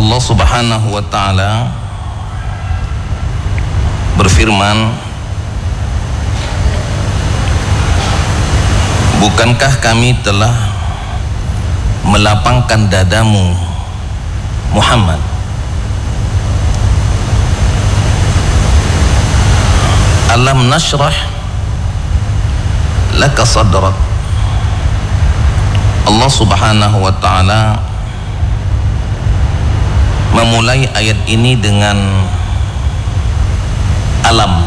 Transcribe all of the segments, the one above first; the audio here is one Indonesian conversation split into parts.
Allah Subhanahu wa ta'ala berfirman, bukankah kami telah melapangkan dadamu Muhammad alam nashrah laka sadrak. Allah Subhanahu wa ta'ala memulai ayat ini dengan alam,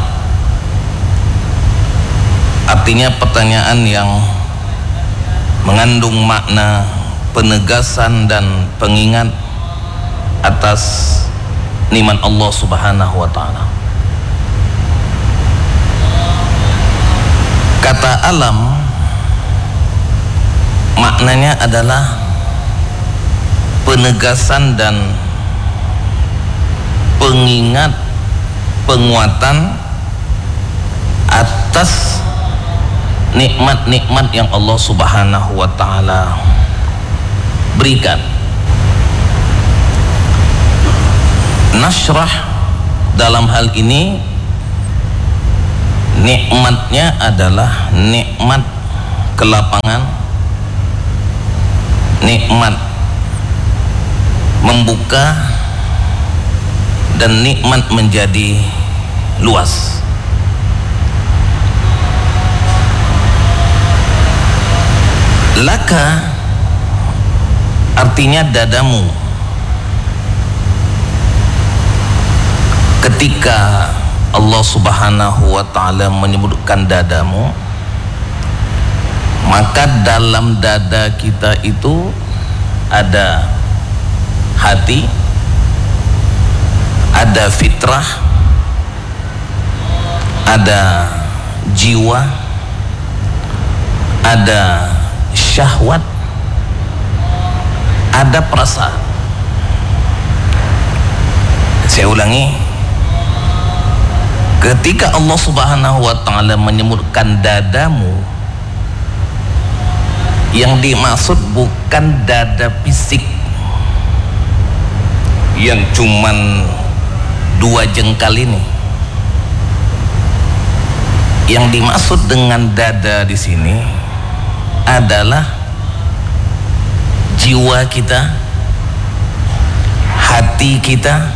artinya pertanyaan yang mengandung makna penegasan dan pengingat atas nikmat Allah Subhanahu wa ta'ala. Kata alam maknanya adalah penegasan dan pengingat, penguatan atas nikmat-nikmat yang Allah Subhanahu wa ta'ala berikan. Nashrah dalam hal ini nikmatnya adalah nikmat kelapangan, nikmat membuka, dan nikmat menjadi luas. Laka artinya dadamu. Ketika Allah Subhanahu wa ta'ala menyebutkan dadamu, maka dalam dada kita itu ada hati, ada fitrah, ada jiwa, ada syahwat, ada perasaan. Saya ulangi, ketika Allah Subhanahu wa ta'ala menyebutkan dadamu, yang dimaksud bukan dada fisik yang cuman 2 jengkal ini. Yang dimaksud dengan dada di sini adalah jiwa kita, hati kita,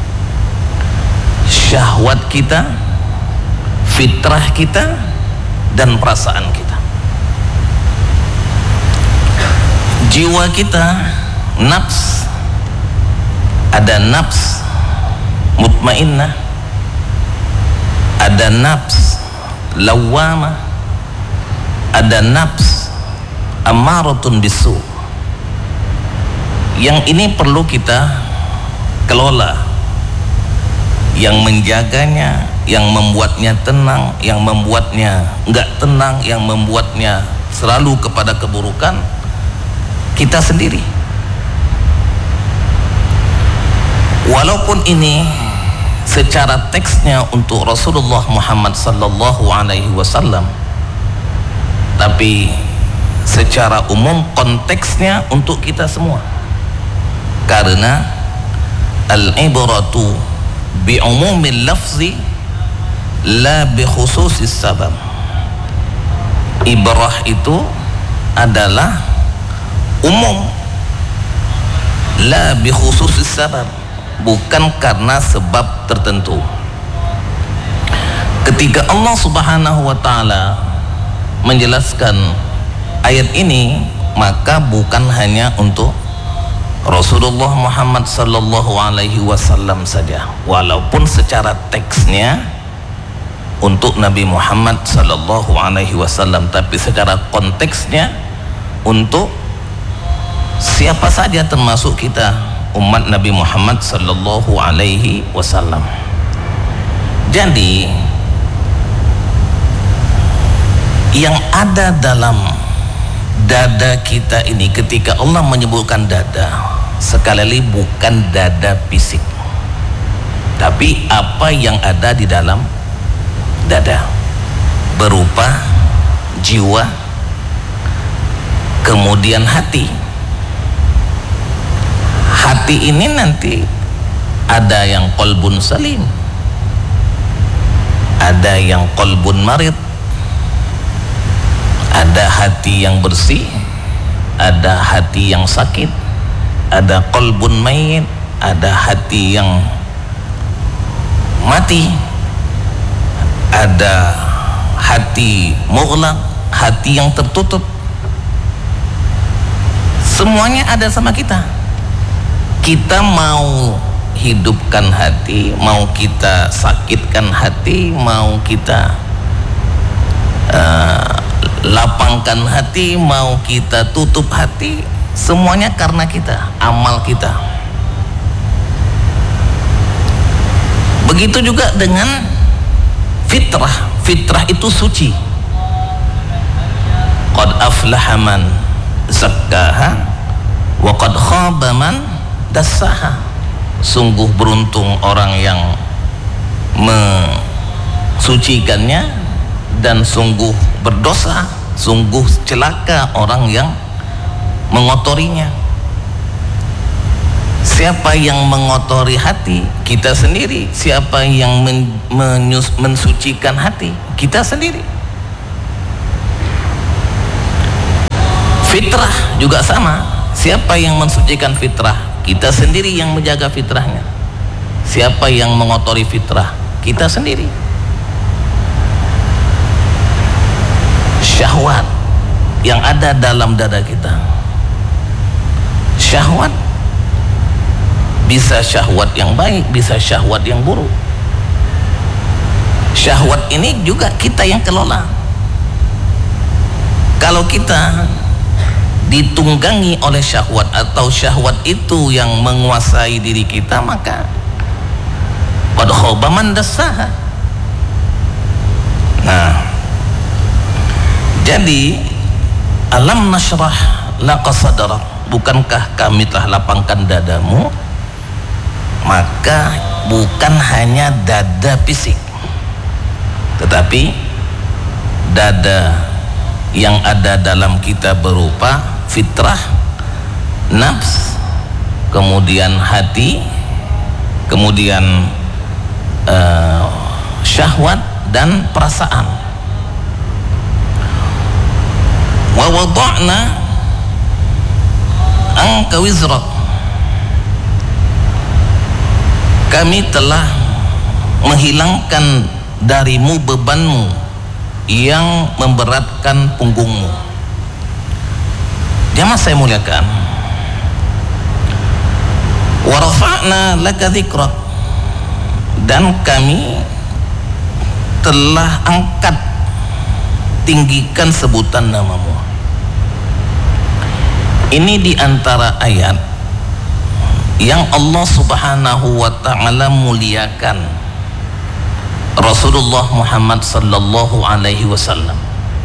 syahwat kita, fitrah kita, dan perasaan kita. Jiwa kita, nafs, ada nafs mutmainnah, ada nafs lawamah, ada nafs ammaratun bisu. Yang ini perlu kita kelola, yang menjaganya, yang membuatnya tenang, yang membuatnya enggak tenang, yang membuatnya selalu kepada keburukan, kita sendiri. Walaupun ini secara teksnya untuk Rasulullah Muhammad sallallahu alaihi wasallam, tapi secara umum konteksnya untuk kita semua. Karena al-ibratu bi umumil lafzi la bi khususis sabab. Ibrah itu adalah umum, la bi khususis sabab, bukan karena sebab tertentu. Ketika Allah Subhanahu wa ta'ala menjelaskan ayat ini, maka bukan hanya untuk Rasulullah Muhammad sallallahu alaihi wasallam saja, walaupun secara teksnya untuk Nabi Muhammad sallallahu alaihi wasallam, tapi secara konteksnya untuk siapa saja termasuk kita umat Nabi Muhammad sallallahu alaihi wasallam. Jadi yang ada dalam dada kita ini, ketika Allah menyebutkan dada, sekali lagi bukan dada fisik, tapi apa yang ada di dalam dada berupa jiwa, kemudian hati. Hati ini nanti ada yang qalbun salim, ada yang qalbun marid, ada hati yang bersih, ada hati yang sakit, ada qalbun mayit, ada hati yang mati, ada hati mughlaq, hati yang tertutup. Semuanya ada sama kita. Kita mau hidupkan hati, mau kita sakitkan hati, mau kita lapangkan hati, mau kita tutup hati, semuanya karena kita, amal kita. Begitu juga dengan fitrah. Fitrah itu suci. Qad aflaha man zakkaha wa qad khaba man dassaha. Sungguh beruntung orang yang mensucikannya, dan sungguh berdosa, sungguh celaka orang yang mengotorinya. Siapa yang mengotori hati? Kita sendiri. Siapa yang mensucikan hati? Kita sendiri. Fitrah juga sama. Siapa yang mensucikan fitrah? Kita sendiri yang menjaga fitrahnya. Siapa yang mengotori fitrah? Kita sendiri. Syahwat yang ada dalam dada kita, syahwat bisa syahwat yang baik, bisa syahwat yang buruk. Syahwat ini juga kita yang kelola. Kalau kita ditunggangi oleh syahwat, atau syahwat itu yang menguasai diri kita, maka qad khaba man dassaha. Nah, jadi alam nashrah laka sadrak, bukankah kami telah lapangkan dadamu? Maka bukan hanya dada fisik, tetapi dada yang ada dalam kita berupa fitrah, nafs, kemudian hati, kemudian syahwat dan perasaan. Wa wada'na anka wizrak, kami telah menghilangkan darimu bebanmu yang memberatkan punggungmu. Jamaah saya muliakan, wa rafa'na laka dzikrak, dan kami telah angkat, tinggikan sebutan namamu. Ini diantara ayat yang Allah Subhanahu wa ta'ala muliakan Rasulullah Muhammad sallallahu alaihi wasallam.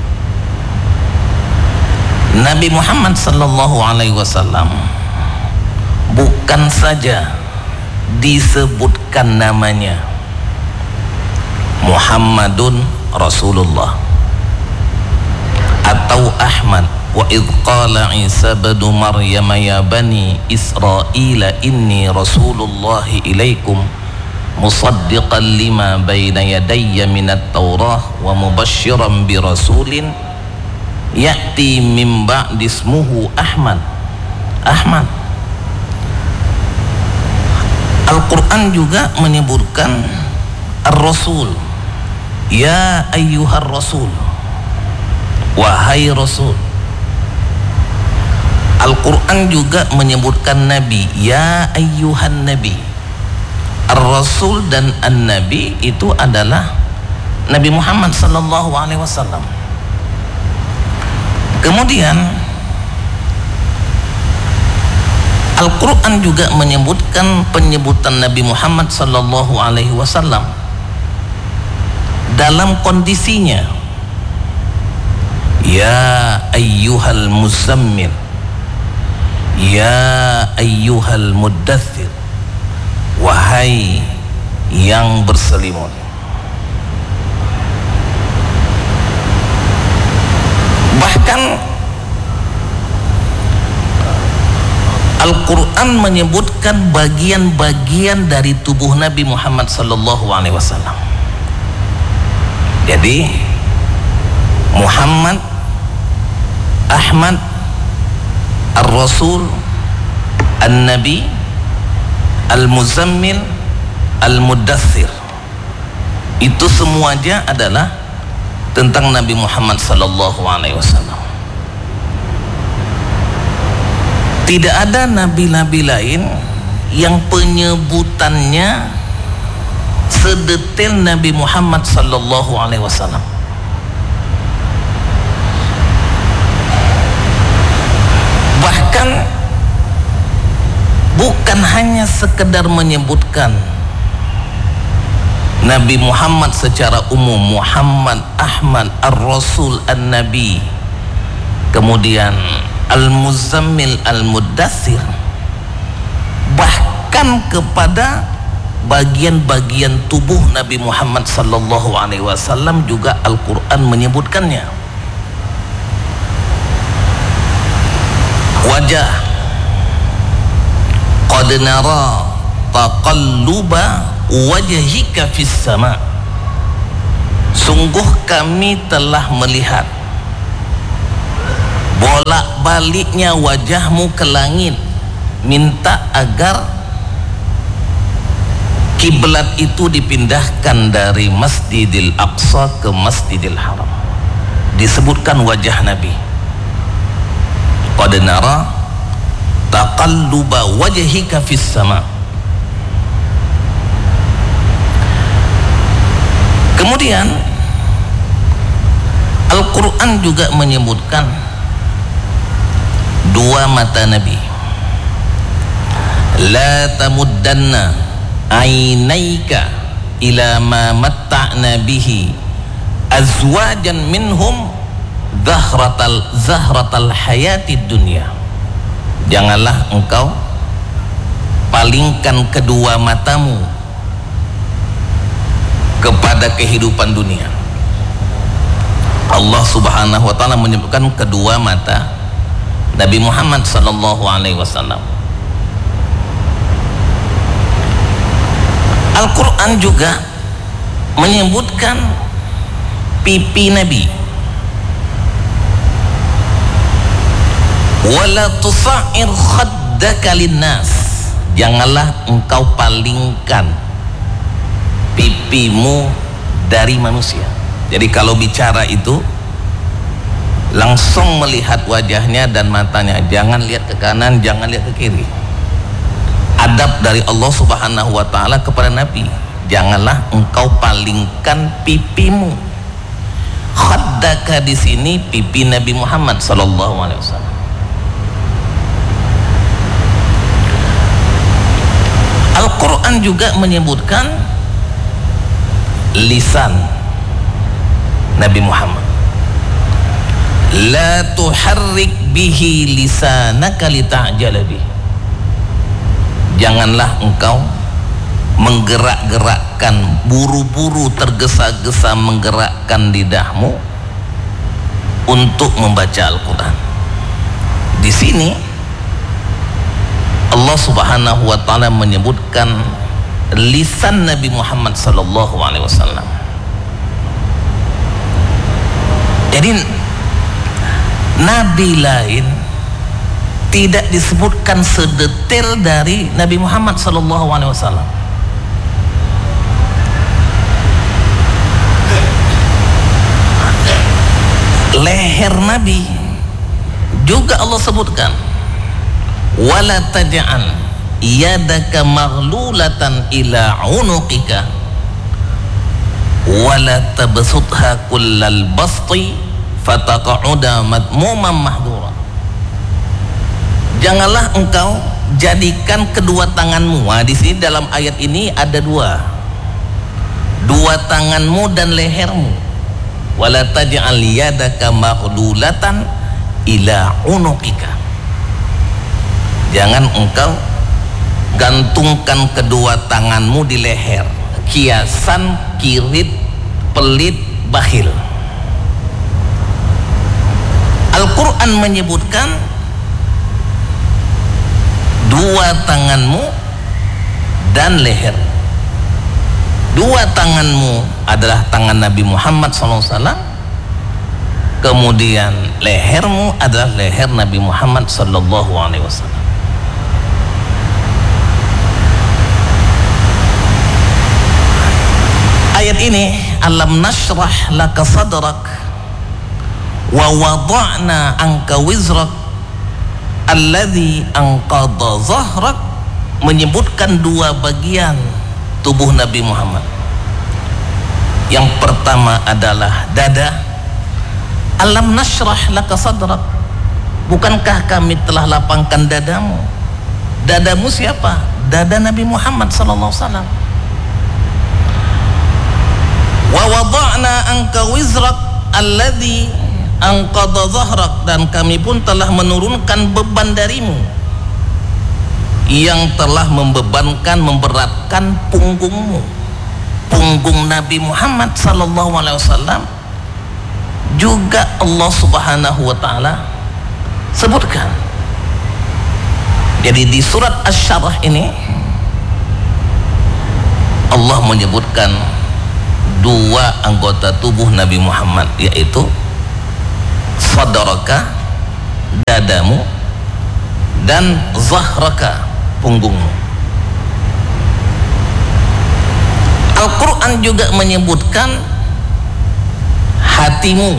Nabi Muhammad sallallahu alaihi wasallam bukan saja disebutkan namanya Muhammadun Rasulullah atau Ahmad. Wa idh qala Isa ibn Maryam ya bani Israila inni rasulullahi ilaikum musaddiqan lima baina yadayya minat taurah wa mubasysyiran bi rasulin ya'ti min ba'di ismuhu Ahmad. Ahmad. Al-Quran juga menyebutkan Ar-Rasul, ya ayyuhar rasul, wahai rasul. Al-Quran juga menyebutkan Nabi, ya ayyuhan nabi. Ar-Rasul dan An-Nabi itu adalah Nabi Muhammad sallallahu alaihi wasallam. Kemudian Al-Quran juga menyebutkan penyebutan Nabi Muhammad sallallahu alaihi wasallam dalam kondisinya, ya ayyuhal muzammil, ya ayyuhal muddathir, wahai yang berselimut. Bahkan Al-Quran menyebutkan bagian-bagian dari tubuh Nabi Muhammad sallallahu alaihi wasallam. Jadi Muhammad, Ahmad, Ar-Rasul, An-Nabi, Al-Muzammil, Al-Muddathir, itu semuanya adalah tentang Nabi Muhammad sallallahu alaihi wasallam. Tidak ada nabi-nabi lain yang penyebutannya sedetail Nabi Muhammad sallallahu alaihi wasallam. Bahkan bukan hanya sekedar menyebutkan Nabi Muhammad secara umum, Muhammad, Ahmad, Ar-Rasul, An-Nabi, kemudian Al-Muzammil, Al-Muddathir, bahkan kepada bagian-bagian tubuh Nabi Muhammad sallallahu alaihi wasallam juga Al-Quran menyebutkannya. Wajah, qad nara taqalluba wajhika fis sama, sungguh kami telah melihat bolak-baliknya wajahmu ke langit, minta agar kiblat itu dipindahkan dari Masjidil Aqsa ke Masjidil Haram. Disebutkan wajah Nabi, qad nara taqalluba wajhika fis sama. Kemudian Al-Quran juga menyebutkan dua mata Nabi. La tamuddanna ainaika ila ma matta'na bihi azwajan minhum zahratal hayatid dunya. Janganlah engkau palingkan kedua matamu kepada kehidupan dunia. Allah Subhanahu wa taala menyebutkan kedua mata Nabi Muhammad sallallahu alaihi wasallam. Al-Quran juga menyebutkan pipi Nabi. Wala tusa'ir khaddaka linnas, janganlah engkau palingkan pipimu dari manusia. Jadi kalau bicara itu langsung melihat wajahnya dan matanya, jangan lihat ke kanan, jangan lihat ke kiri. Adab dari Allah Subhanahu wa taala kepada Nabi, janganlah engkau palingkan pipimu. Khaddaka di sini pipi Nabi Muhammad sallallahu alaihi wasallam. Al-Quran juga menyebutkan lisan Nabi Muhammad. La tuharrik bihi lisanaka lita'jala bih, janganlah engkau menggerak-gerakkan, buru-buru tergesa-gesa menggerakkan lidahmu untuk membaca Al-Quran. Di sini Allah Subhanahu wa taala menyebutkan lisan Nabi Muhammad sallallahu alaihi wasallam. Jadi nabi lain tidak disebutkan sedetail dari Nabi Muhammad sallallahu alaihi wasallam. Leher Nabi juga Allah sebutkan, wala taj'al yadaka maghlulatan ila unuqika wala tabsutha kullal basti fataqa'uda madmuman mahdura. Janganlah engkau jadikan kedua tanganmu. Di sini dalam ayat ini ada dua tanganmu dan lehermu. Wala taj'al yadaka maghlulatan ila unuqika, jangan engkau gantungkan kedua tanganmu di leher, kiasan, kirit, pelit, bakhil. Al-Quran menyebutkan dua tanganmu dan leher. Dua tanganmu adalah tangan Nabi Muhammad SAW, kemudian lehermu adalah leher Nabi Muhammad SAW. Ayat ini, alam nashrah laka sadrak wa wada'na anka wizrak alladhi anqadha zahrak, menyebutkan dua bagian tubuh Nabi Muhammad. Yang pertama adalah dada. Alam nashrah laka sadrak, bukankah kami telah lapangkan dadamu? Dadamu siapa? Dada Nabi Muhammad SAW. Wa wada'na anka wizrak alladhi anqadha zahrak, dan kami pun telah menurunkan beban darimu yang telah memberatkan punggungmu. Punggung Nabi Muhammad SAW juga Allah Subhanahu wa ta'ala sebutkan. Jadi di surat Asy-Syarah ini Allah menyebutkan dua anggota tubuh Nabi Muhammad, yaitu sadraka, dadamu, dan zahraka, punggungmu. Al-Quran juga menyebutkan hatimu.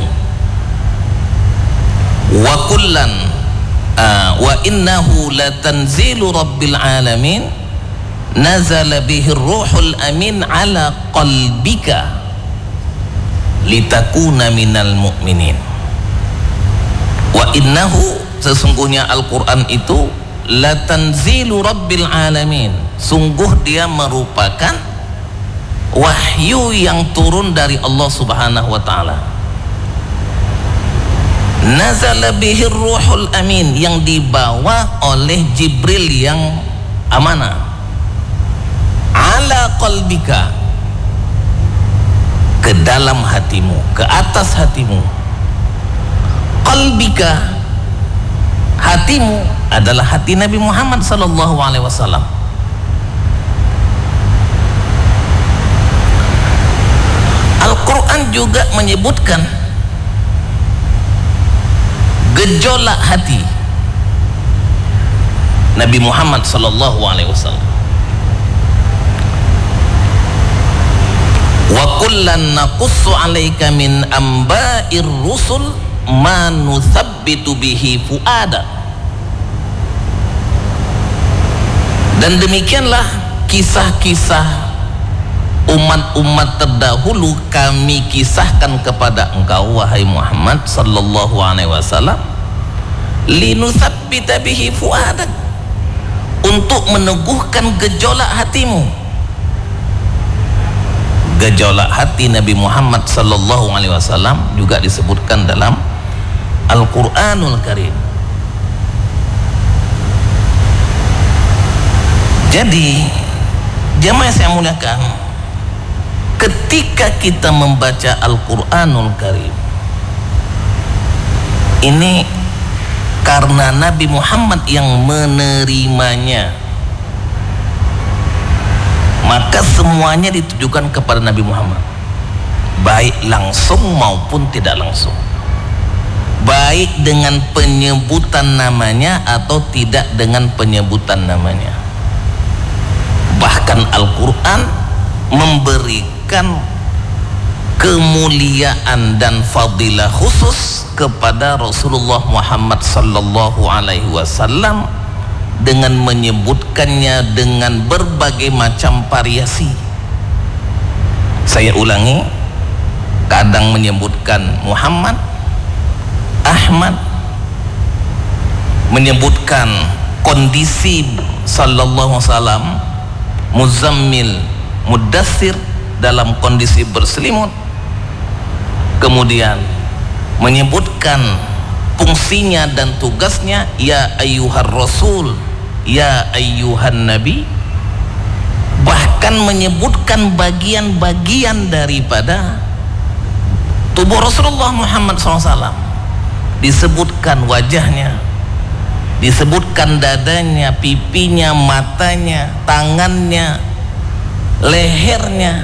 Wa kullan wa innahu latanzilu rabbil alamin nazala bihi ruhul amin ala qalbika litakuna minal mu'minin. Wa innahu, sesungguhnya Al-Quran itu latanzilu rabbil alamin, sungguh dia merupakan wahyu yang turun dari Allah Subhanahu wa ta'ala. Nazala bihi ruhul amin, yang dibawa oleh Jibril yang amanah, ala qalbika, ke dalam hatimu, ke atas hatimu. Qalbika, hatimu adalah hati Nabi Muhammad SAW. Al-Quran juga menyebutkan gejolak hati Nabi Muhammad SAW. Wa kullan naqussu 'alaika min amba'ir rusul ma nuthabbitu bihi fuada. Dan demikianlah kisah-kisah umat-umat terdahulu kami kisahkan kepada engkau wahai Muhammad sallallahu alaihi wasallam, linutsabbita bihi fuadak, untuk meneguhkan gejolak hatimu. Gejolak hati Nabi Muhammad sallallahu alaihi wasallam juga disebutkan dalam Al-Qur'anul Karim. Jadi jemaah saya muliakan, ketika kita membaca Al-Qur'anul Karim ini karena Nabi Muhammad yang menerimanya, maka semuanya ditujukan kepada Nabi Muhammad, baik langsung maupun tidak langsung, baik dengan penyebutan namanya atau tidak dengan penyebutan namanya. Bahkan Al-Quran memberikan kemuliaan dan fadilah khusus kepada Rasulullah Muhammad sallallahu alaihi wasallam dengan menyebutkannya dengan berbagai macam variasi. Saya ulangi, kadang menyebutkan Muhammad, Ahmad, menyebutkan kondisi sallallahu alaihi wasallam, Muzammil, Mudaththir dalam kondisi berselimut, kemudian menyebutkan fungsinya dan tugasnya, ya ayyuhar rasul, ya ayyuhan nabi, bahkan menyebutkan bagian-bagian daripada tubuh Rasulullah Muhammad SAW, disebutkan wajahnya, disebutkan dadanya, pipinya, matanya, tangannya, lehernya,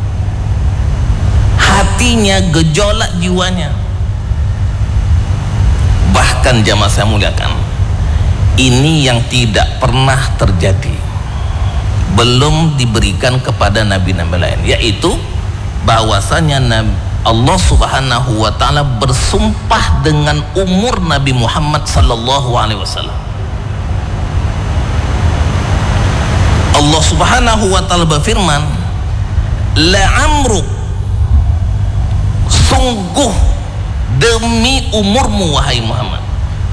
hatinya, gejolak jiwanya. Bahkan jamaah saya muliakan, ini yang tidak pernah terjadi, belum diberikan kepada nabi-nabi lain, yaitu bahwasanya Allah Subhanahu wa taala bersumpah dengan umur Nabi Muhammad sallallahu alaihi wasallam. Allah Subhanahu wa taala berfirman, la'amruk, sungguh demi umurmu wahai Muhammad,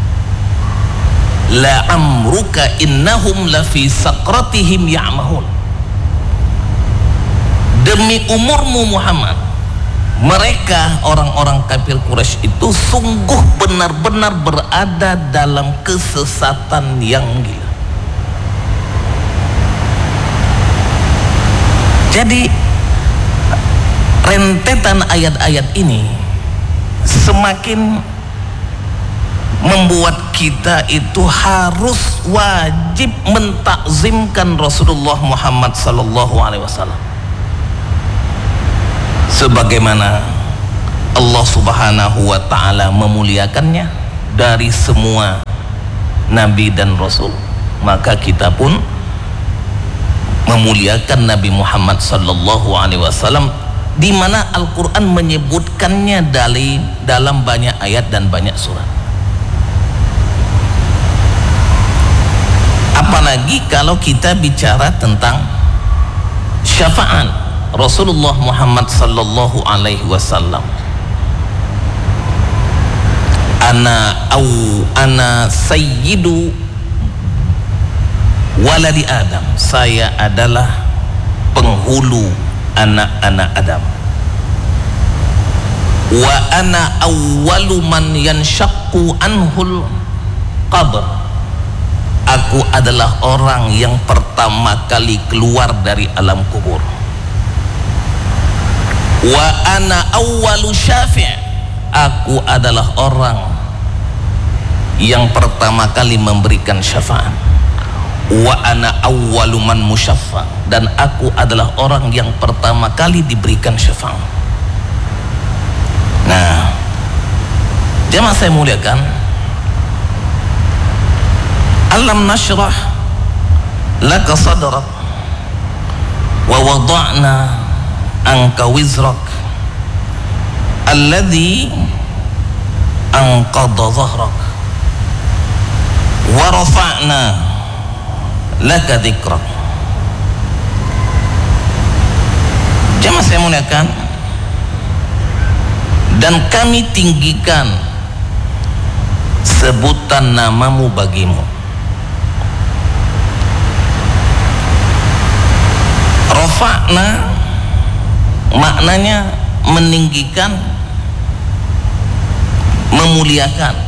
la'amruka innahum lafi sakratihim ya'mahun. Demi umurmu Muhammad, mereka orang-orang kafir Quraisy itu sungguh benar-benar berada dalam kesesatan yang gila. Jadi rentetan ayat-ayat ini semakin membuat kita itu harus wajib mentakzimkan Rasulullah Muhammad sallallahu alaihi wasallam, sebagaimana Allah Subhanahu wa taala memuliakannya dari semua nabi dan rasul, maka kita pun memuliakan Nabi Muhammad sallallahu alaihi wasallam, di mana Al-Qur'an menyebutkannya dalam banyak ayat dan banyak surat. Apalagi kalau kita bicara tentang syafaat Rasulullah Muhammad sallallahu alaihi wasallam. Ana sayyidu waladi Adam, saya adalah penghulu anak-anak Adam. Wa ana awwalu man yanshaqqu anhul qabr, aku adalah orang yang pertama kali keluar dari alam kubur. Wa ana awwalu syafi', aku adalah orang yang pertama kali memberikan syafaat. Wa ana awwalu man musyaffa, dan aku adalah orang yang pertama kali diberikan syafaat. Nah, jemaah saya muliakan, alam nashrah laka sadrak wa wada'na anka wizrak alladhi anqadha dhahrak wa rafa'na laka dzikrak. Jemaah saya muliakan, dan kami tinggikan sebutan namamu bagimu. Rafa'na maknanya meninggikan, memuliakan.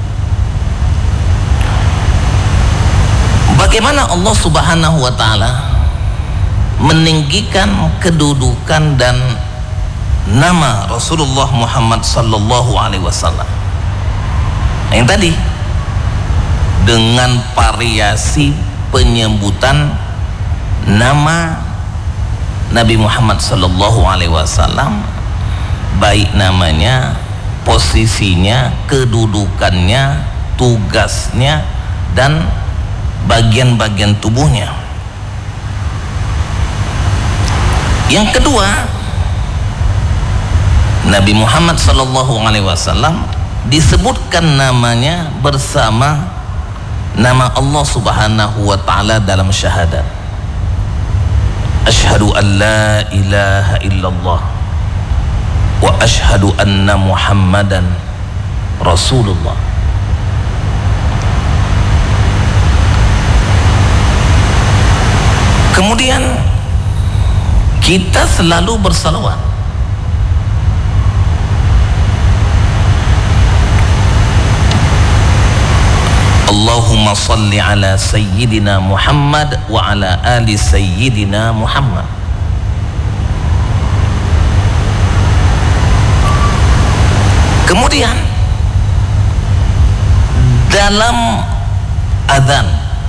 Bagaimana Allah Subhanahu wa taala meninggikan kedudukan dan nama Rasulullah Muhammad sallallahu alaihi wasallam? Yang tadi dengan variasi penyebutan nama Nabi Muhammad sallallahu alaihi wasallam, baik namanya, posisinya, kedudukannya, tugasnya, dan bagian-bagian tubuhnya. Yang kedua, Nabi Muhammad sallallahu alaihi wasallam disebutkan namanya bersama nama Allah Subhanahu wa taala dalam syahadat. Asyhadu an la ilaha illallah wa asyhadu anna Muhammadan Rasulullah. Kemudian kita selalu bersalawat. Allahumma salli ala sayyidina Muhammad wa ala ali sayyidina Muhammad. Kemudian dalam adzan,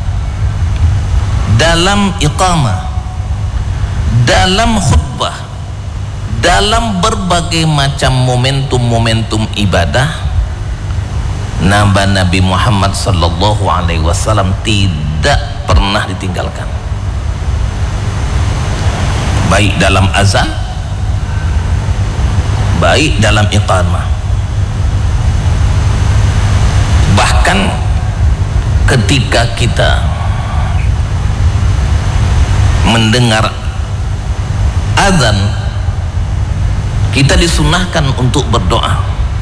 dalam iqamah, dalam khutbah, dalam berbagai macam momentum-momentum ibadah, Nabi Muhammad sallallahu alaihi wasallam tidak pernah ditinggalkan, baik dalam azan, baik dalam iqamah. Bahkan ketika kita mendengar azan, kita disunahkan untuk berdoa,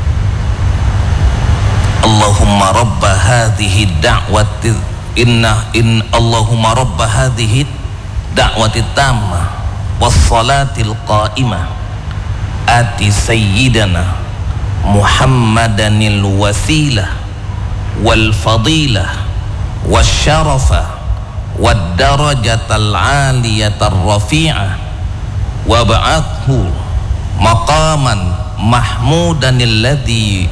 Allahumma rabba hadhihi da'wati Allahumma rabba hadhihi da'wati tammah wassalatil qa'imah ati sayyidana Muhammadanil wasilah wal fadilah wasyarafa wad darajatal aliyatar rafi'ah wa ba'athu maqaman mahmudanil ladzi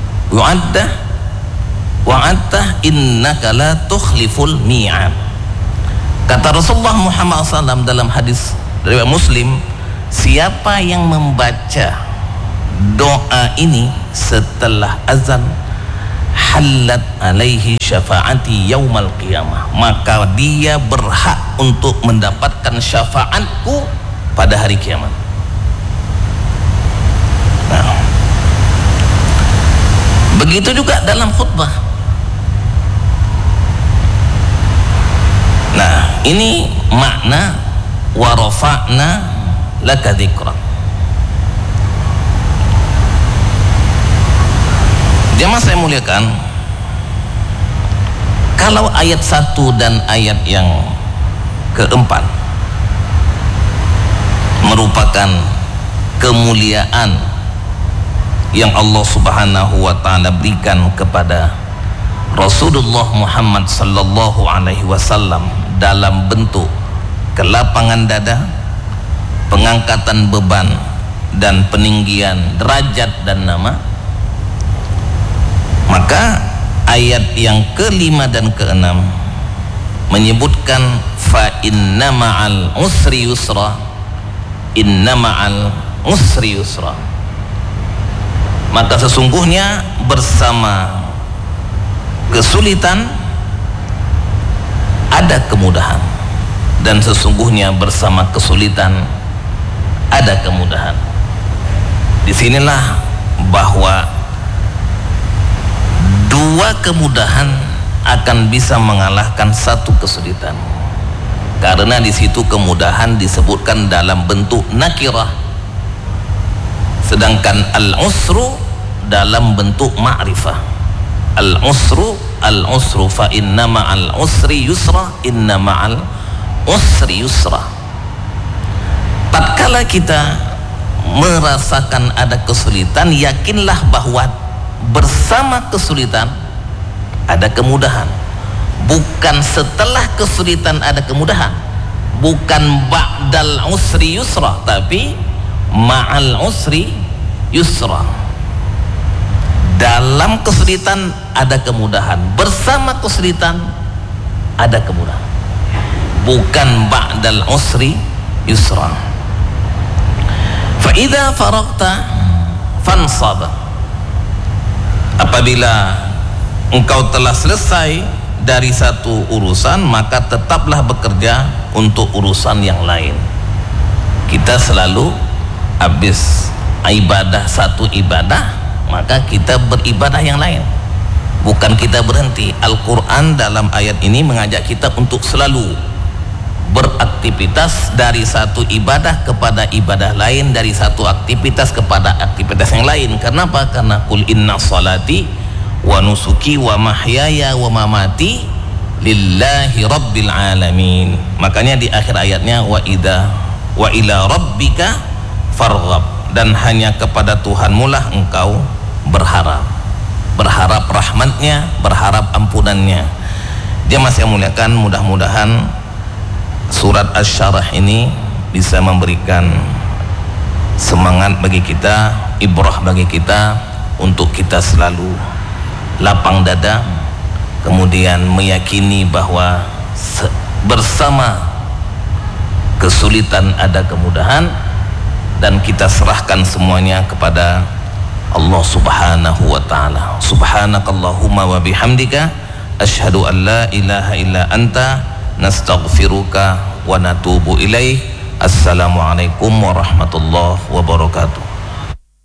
wa'addah innaka la tukhliful mi'ad. Kata Rasulullah Muhammad SAW dalam hadis riwayat Muslim, siapa yang membaca doa ini setelah azan, halat alaihi syafaati yaumal qiyamah, maka dia berhak untuk mendapatkan syafaatku pada hari kiamat. Nah, begitu juga dalam khutbah. Nah, ini makna wa rafa'na laka dzikrak. Jamaah saya muliakan, kalau ayat 1 dan ayat yang keempat merupakan kemuliaan yang Allah Subhanahu wa ta'ala berikan kepada Rasulullah Muhammad sallallahu alaihi wasallam dalam bentuk kelapangan dada, pengangkatan beban, dan peninggian derajat dan nama, maka ayat yang kelima dan keenam menyebutkan fa inna ma'al usri yusra, inna ma'al usri yusra, maka sesungguhnya bersama kesulitan ada kemudahan, dan sesungguhnya bersama kesulitan ada kemudahan. Disinilah bahwa dua kemudahan akan bisa mengalahkan satu kesulitan, karena di situ kemudahan disebutkan dalam bentuk nakirah, sedangkan al-usru dalam bentuk ma'rifah. Al-usru fa inna ma'al usri yusra, inna ma'al usri yusra. Tatkala kita merasakan ada kesulitan, yakinlah bahwa bersama kesulitan ada kemudahan, bukan setelah kesulitan ada kemudahan, bukan ba'dal usri yusra, tapi ma'al usri yusra. Dalam kesulitan ada kemudahan, bersama kesulitan ada kemudahan, bukan ba'dal usri yusra. Fa idza faragta fansab, apabila engkau telah selesai dari satu urusan, maka tetaplah bekerja untuk urusan yang lain. Kita selalu habis ibadah satu ibadah, maka kita beribadah yang lain, bukan kita berhenti. Al-Quran dalam ayat ini mengajak kita untuk selalu beraktivitas dari satu ibadah kepada ibadah lain, dari satu aktivitas kepada aktivitas yang lain. Kenapa? Karena qul inna salati wa nusuki wa mahyaya wa mamati lillahi rabbil alamin. Makanya di akhir ayatnya wa ila rabbika farghab, dan hanya kepada Tuhanmu lah engkau berharap rahmatnya, berharap ampunannya. Dia masih muliakan, mudah-mudahan surat Asy-Syarah ini bisa memberikan semangat bagi kita, ibrah bagi kita, untuk kita selalu lapang dada, kemudian meyakini bahwa bersama kesulitan ada kemudahan, dan kita serahkan semuanya kepada Allah Subhanahu wa ta'ala. Subhanakallahumma wa bihamdika asyhadu an la ilaha illa anta nastaghfiruka wa natubu ilaih. Assalamualaikum warahmatullahi wabarakatuh.